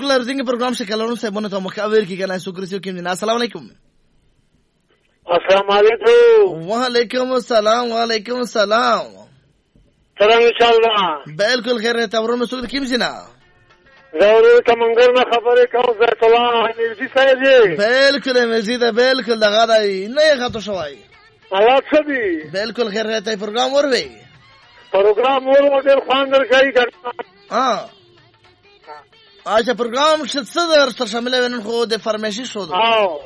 بالکل ارزنګ پروګرام شکلونو سے بونه ته مخاور کی کنه شکر کې السلام علیکم. السلام علیکم. وعلیکم السلام. وعلیکم السلام. څنګه انشاءالله بالکل خیر ته ورونه سود کیم سینا ضرور کمنګر نه خبره کوم زه الله انرژي سره بالکل مزید بالکل دغه دی نه غته شوای حالات څه دي بالکل خیر ته پروګرام وروي پروګرام ور ډېر خواندر کوي ها اچھا پروګرام څه در شامل ونن خو د فرمایشي شو ها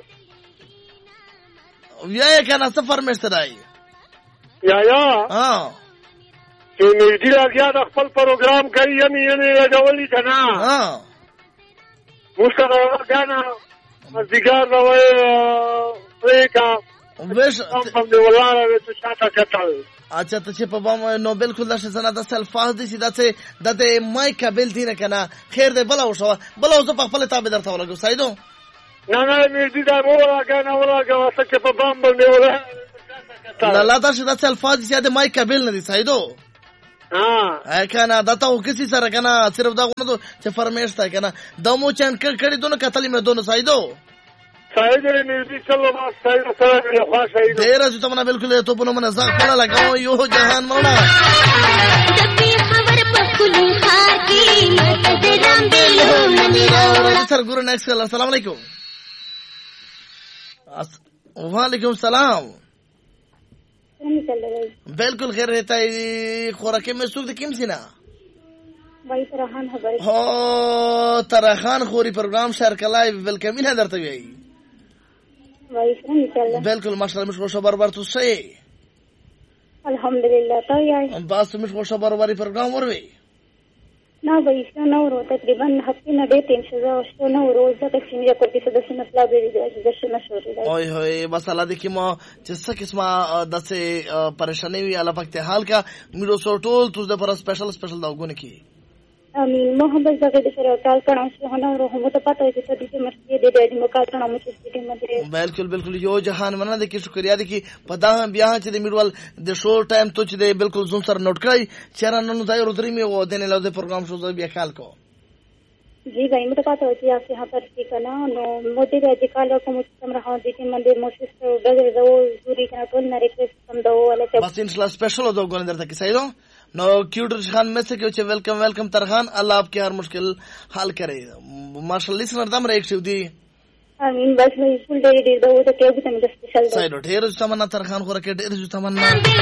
یا کنه څه فرمایش ترای یا ها چې نږدې راځي د خپل پروګرام کوي یعنی راځولې کنه ها مستقبل کنه مزګار راوي ریکا وش هم دی ولاره ته شاته کتل اچھا ته چې په بام نو بالکل د شزنه د الفاظ دي چې د مای قابل دي نه کنه خیر دې بلا وشو بلا وز په خپل تابع درته ولګو سایدو نه نږدې دا ولا کنه ولا که څه په بام باندې ولا لا دا چې د الفاظ دي چې د مای قابل نه دي سایدو ها کنه دا ته کسی سره کنه صرف دا غوڼه چې فرمیش تا کنه د مو چن کړي دونه کتلې مې دونه سایدو سایدو نږدې چلو ما سایدو سره خوا سایدو ډیر چې تمنه بالکل ته په نومه ځان خپل لګاو یو جهان مولا دبي خبر پکلو خاکی متدرام دلو منیرو سر ګورو نیکست کال السلام علیکم. وعلیکم السلام. بالکل خیر رہتا ہے خوراکے میں سوکھ کیم سینا بھائی ترخان خبر ہو ترخان خوری پروگرام شہر کلائے بالکل ہے درتے گئی بالکل ماشاءاللہ مش خوش بار تو صحیح الحمدللہ تو یار بس مش خوش بار پروگرام وروي نا بھائی نو رو تقریبا هفته نه دې 300 نو روز د کچینه کوټې څخه د سنت لا به د شنه شوري اوه هوي بس الله دې کی ما چې څه قسمه دسه پریشانی وی الله پاک ته حال کا میرو سوټول تو د پر سپیشل داغونه کی امين محمد زګه د سره کال کړه چې نو رو هم ته پته چې د دې مرسته دې دې مکال کړه مو چې دې مده بالکل یو جهان مننه د کی شکریا دي کی پدا بیا چې د میروال د شو ټایم ته چې د بالکل زون سره نوٹ کړی چې نن ځای ورتري می و دنه له د پروګرام شو بیا خیال کو जी भाई मुझे पता होती है आपसे यहाँ पर ठीक है ना नो मोदी का अधिकार को मुझे समझ रहा हूँ देखिए मंदिर मोशिश तो बगैर दो दूरी का तो ना रिक्वेस्ट कम दो वाले से बस इंशाल्लाह स्पेशल दो गोल अंदर तक सही दो नो क्यूट खान में से क्यों वेलकम तरखान अल्लाह आपकी हर मुश्किल हल करे माशाल्लाह लिसनर दम रे एक्टिव दी आमीन बस मैं फुल डे दो तो क्या भी तम स्पेशल दो सही दो ढेर तमन्ना तरखान को रखे ढेर तमन्ना